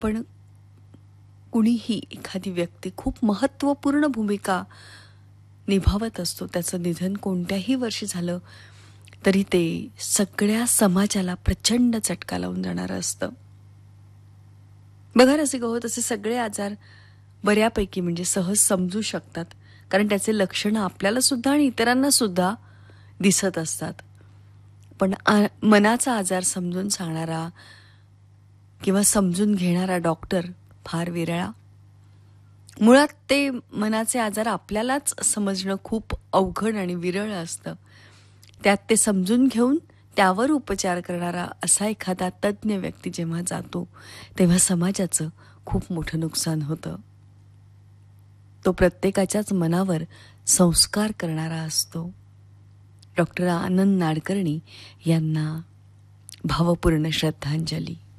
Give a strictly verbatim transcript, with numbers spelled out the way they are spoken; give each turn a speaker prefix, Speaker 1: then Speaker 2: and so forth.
Speaker 1: पण कुणीही एखादी व्यक्ती खूप महत्त्वपूर्ण भूमिका निभावत असतो. त्याचं निधन कोणत्याही वर्षी झालं तरी ते सगळ्या समाजाला प्रचंड चटका लावून जाणारं असतं. बघा रसिक हो, तसे सगळे आजार बऱ्यापैकी म्हणजे सहज समजू शकतात, कारण त्याचे लक्षणं आपल्याला सुद्धा आणि इतरांना सुद्धा दिसत असतात. पण आ मनाचा आजार समजून सांगणारा किंवा समजून घेणारा डॉक्टर फार विरळा. मुळात ते मनाचे आजार आपल्यालाच समजणं खूप अवघड आणि विरळ असतं. त्यात ते समजून घेऊन त्यावर उपचार करणारा असा एखादा तज्ज्ञ व्यक्ती जेव्हा जातो, तेव्हा समाजाचं खूप मोठं नुकसान होतं. तो प्रत्येकाच्याच मनावर संस्कार करणारा असतो. डॉक्टर आनंद नाडकर्णी यांना भावपूर्ण श्रद्धांजली.